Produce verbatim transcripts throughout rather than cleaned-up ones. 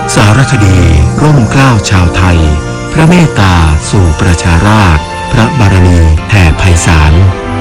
สารคดีร่มเกล้าชาวไทยพระเมตตาสู่ประชาราษฎร์พระบารมีแผ่ไพศาล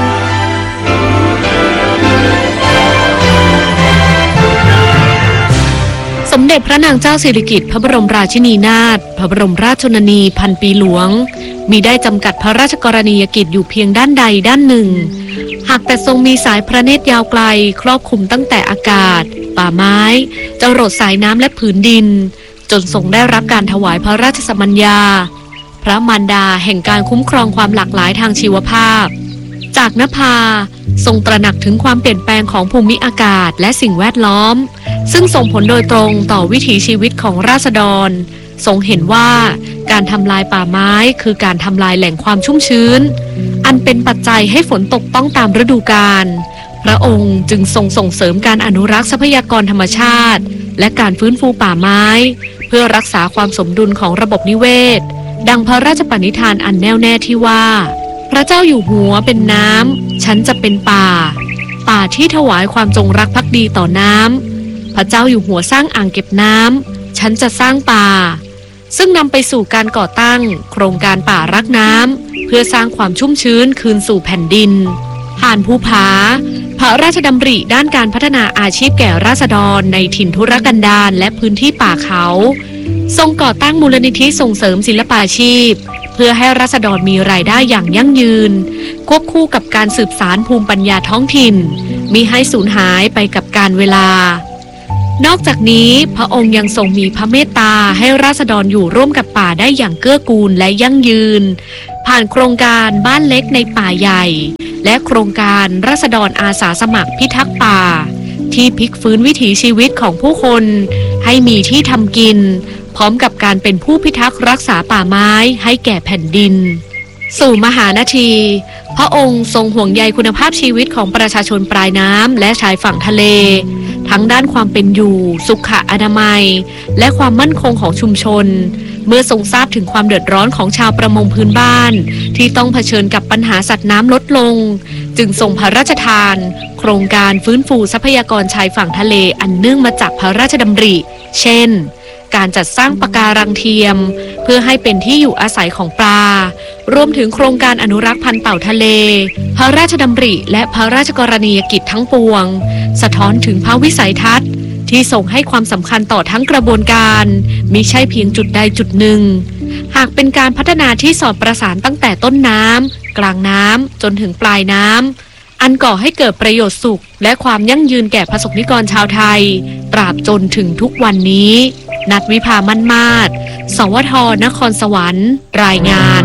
สมเด็จพระนางเจ้าสิริกิติ์พระบรมราชินีนาถพระบรมราชชนนีพันปีหลวงมิได้จำกัดพระราชกรณียกิจอยู่เพียงด้านใดด้านหนึ่งหากแต่ทรงมีสายพระเนตรยาวไกลครอบคลุมตั้งแต่อากาศป่าไม้จรดสายน้ำและผืนดินจนทรงได้รับการถวายพระราชสมัญญาพระมารดาแห่งการคุ้มครองความหลากหลายทางชีวภาพจากนภาทรงตระหนักถึงความเปลี่ยนแปลงของภูมิอากาศและสิ่งแวดล้อมซึ่งส่งผลโดยตรงต่อวิถีชีวิตของราษฎรทรงเห็นว่าการทำลายป่าไม้คือการทำลายแหล่งความชุ่มชื้นอันเป็นปัจจัยให้ฝนตกต้องตามฤดูกาลพระองค์จึงทรงส่งเสริมการอนุรักษ์ทรัพยากรธรรมชาติและการฟื้นฟูป่าไม้เพื่อรักษาความสมดุลของระบบนิเวศดังพระราชปณิธานอันแน่วแน่ที่ว่าพระเจ้าอยู่หัวเป็นน้ำฉันจะเป็นป่าป่าที่ถวายความจงรักภักดีต่อน้ำพระเจ้าอยู่หัวสร้างอ่างเก็บน้ำฉันจะสร้างป่าซึ่งนำไปสู่การก่อตั้งโครงการป่ารักน้ำเพื่อสร้างความชุ่มชื้นคืนสู่แผ่นดินผ่านภูผาพระราชดำริด้านการพัฒนาอาชีพแก่ราษฎรในถิ่นทุรกันดารและพื้นที่ป่าเขาทรงก่อตั้งมูลนิธิส่งเสริมศิลปาชีพเพื่อให้ราษฎรมีรายได้อย่างยั่งยืนควบคู่กับการสืบสานภูมิปัญญาท้องถิ่นมิให้สูญหายไปกับกาลเวลานอกจากนี้พระองค์ยังทรงมีพระเมตตาให้ราษฎรอยู่ร่วมกับป่าได้อย่างเกื้อกูลและยั่งยืนผ่านโครงการบ้านเล็กในป่าใหญ่และโครงการราษฎรอาสาสมัครพิทักษ์ป่าที่พลิกฟื้นวิถีชีวิตของผู้คนให้มีที่ทำกินพร้อมกับการเป็นผู้พิทักษ์รักษาป่าไม้ให้แก่แผ่นดินสู่มหานาทีพระองค์ทรงห่วงใยคุณภาพชีวิตของประชาชนปลายน้ำและชายฝั่งทะเลทั้งด้านความเป็นอยู่สุขอนามัยและความมั่นคงของชุมชนเมื่อทรงทราบถึงความเดือดร้อนของชาวประมงพื้นบ้านที่ต้องเผชิญกับปัญหาสัตว์น้ำลดลงจึงทรงพระราชทานโครงการฟื้นฟูทรัพยากรชายฝั่งทะเลอันเนื่องมาจากพระราชดำริเช่นการจัดสร้างปะการังเทียมเพื่อให้เป็นที่อยู่อาศัยของปลารวมถึงโครงการอนุรักษ์พันธุ์เต่าทะเลพระราชดำริและพระราชกรณียกิจทั้งปวงสะท้อนถึงพระวิสัยทัศน์ที่ทรงให้ความสำคัญต่อทั้งกระบวนการมิใช่เพียงจุดใดจุดหนึ่งหากเป็นการพัฒนาที่สอดประสานตั้งแต่ต้นน้ำกลางน้ำจนถึงปลายน้ำอันก่อให้เกิดประโยชน์สุขและความยั่งยืนแก่ประสบนิกรชาวไทยตราบจนถึงทุกวันนี้นัทวิภามั่นมาศสวทนครสวรรค์รายงาน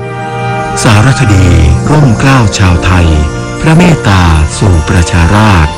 สารคดีร่มเกล้าชาวไทยพระเมตตาสู่ประชาราษฎร์